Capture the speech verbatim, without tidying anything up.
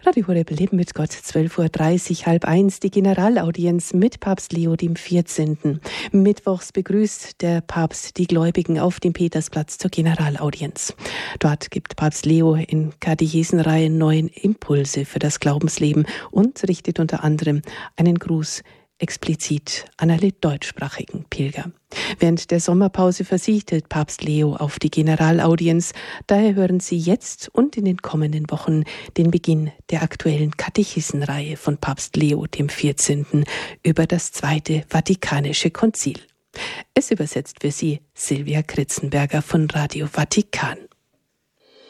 Radio Horeb Leben mit Gott, zwölf Uhr dreißig, halb eins, die Generalaudienz mit Papst Leo dem vierzehnten. Mittwochs begrüßt der Papst die Gläubigen auf dem Petersplatz zur Generalaudienz. Dort gibt Papst Leo in Katechesenreihen neuen Impulse für das Glaubensleben und richtet unter anderem einen Gruß explizit an alle deutschsprachigen Pilger. Während der Sommerpause versichert Papst Leo auf die Generalaudienz. Daher hören Sie jetzt und in den kommenden Wochen den Beginn der aktuellen Katechesenreihe von Papst Leo dem vierzehnten über das Zweite Vatikanische Konzil. Es übersetzt für Sie Silvia Kritzenberger von Radio Vatikan.